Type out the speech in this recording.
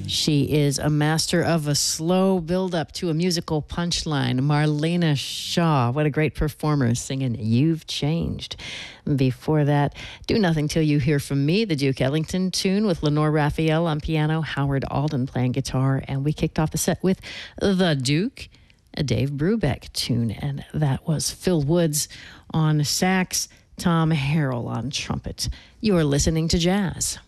She is a master of a slow build-up to a musical punchline. Marlena Shaw, what a great performer, singing You've Changed. Before that, Do Nothing Till You Hear From Me, the Duke Ellington tune with Lenore Raphael on piano, Howard Alden playing guitar, and we kicked off the set with The Duke, a Dave Brubeck tune, and that was Phil Woods on sax, Tom Harrell on trumpet. You are listening to jazz.